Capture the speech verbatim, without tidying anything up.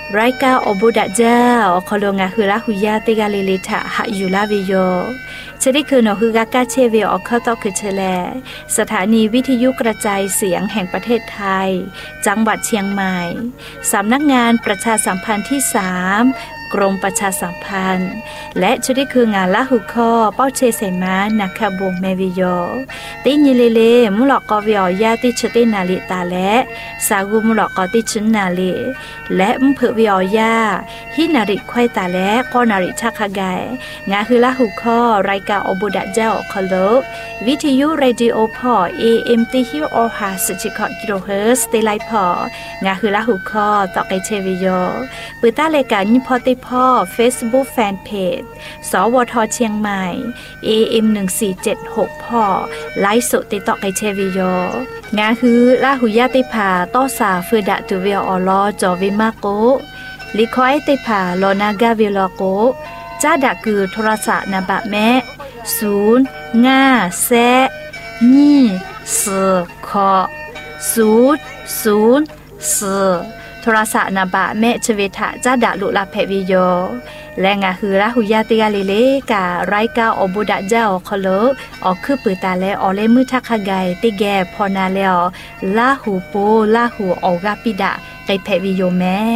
รายการอบุดะเจ้าคอลงาคือละหุยาติกาลิลิทะหะอยู่ลาวิโยจะได้คือนอคือกากาเชเวออกเข้าตอคือเชแลสถานีวิทยุกระจายเสียงแห่งประเทศไทยจังหวัดเชียงใหม่สำนักงานประชาสัมพันธ์ที่สามกรมประชาสัมพันธ์และชุดที่คืองานละหุข้อเป้าเชเสมานักขบวงเมวิโยติญิเลเลมุหลอกกอวิอยาติชตินาลิตาและสากุมุหลอกกอติชุนนาลิและมเผวิอยาฮินาริควายตาและก็นาริชักขะไกงาคือละหุข้อรายการอบุดะเจ้าคอลโลวิทยุเรดิโอพอ เอ เอ็ม ติฮิวออฮาสจิคอกิโลเฮิรตซ์เตไลพองาคือละหุข้อตอไกเชวิโยปือตารายการยิพอติพ่อ Facebook Fanpage สวทเชียงใหม่ เอ เอ็ม หนึ่งสี่เจ็ดหกพ่อไลฟ์สดติดต่อไกเชวิโยงาคือลาหุยาติภาต้อสาฟืดะตุเวียออลอจอวิมาโกลิคอยติภาลอนากาเวลโกจ้าดะคือโทรศัพท์นาบะแม่ศูนย์ง่าแซะนี่เสือคอศูนย์ศูนย์เสือโทรศัพท์นาบะแม่ชเวทะจ้าดะลุลาเพวิโยและงาคือละหุยาติกาลิเลกาไรกาอบุดะเจ้าคอโลออกคือปือตาและออเลมือทักขะไกติแกพอนาแล้วลาหูโปลาหูออกาปิดะไกเพวิโยแม่